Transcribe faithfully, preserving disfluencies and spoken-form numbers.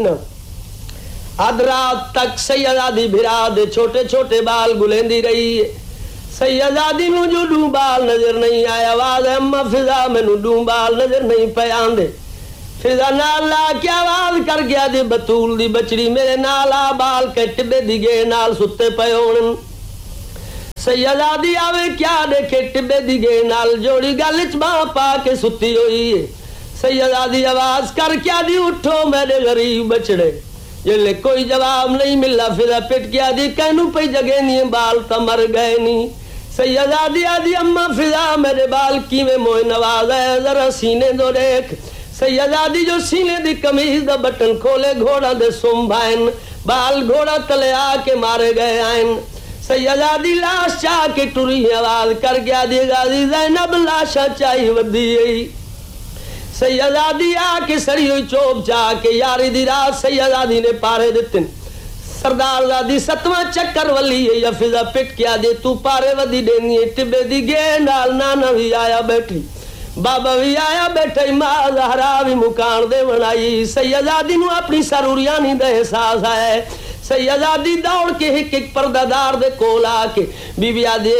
نا اد رات تک سیدادی بھرا دے چھوٹے چھوٹے بال گلیندی رہی ہے. سیدادی نو جو ڈوں بال نظر نہیں آیا آواز اما فضا مینو ڈوں بال نظر نہیں پے آندے. فضا نال لا کے آواز کر گیا دی بطول دی بچڑی میرے نال آ بال کے ٹبے دی گے نال ستے پے ہون. سیدادی آوے کیا دیکھے ٹبے دی گے نال جوڑی گل چ باں پا کے ستی ہوئی ہے. سیدادی آواز کر کیا دی اٹھو میرے غریب بچڑے. جلے کوئی جواب نہیں ملا فضا پٹ گیا دی کینو پہ جگہ نہیں بال تا مر گئے نہیں. سیدادی آدھی اما فضا میرے بال کیویں موئے نواز ہے ذرا سینے دو دیکھ. سیدادی جو سینے دی کمیز دا بٹن کھولے گھوڑا دے سم بھائن بال گھوڑا تلے آ کے مارے گئے آئن. سیدادی لاش چاہ کے ٹری آواز کر گیا دی غازی زینب لاشا چاہی ودی گئی. سیدادی آ کے سڑی ہوئی چوب چاہ کے یاری دی رات سیدادی نے پارے دیتن. سردار دادی ستواں چکر ولی ہے یا فضا پٹ کیا دے تو پارے ودی دینی ہے. ٹبے دی گے نال نانا بھی آیا بیٹھی بابا بھی آیا بیٹھے ماں زہرا بھی مکان دے بنائی. سیدادی نو اپنی سروریانی دے احساس ہے. سیدادی دوڑ کے ایک ایک پردہ دار دے کول آ کے بی بی آدھی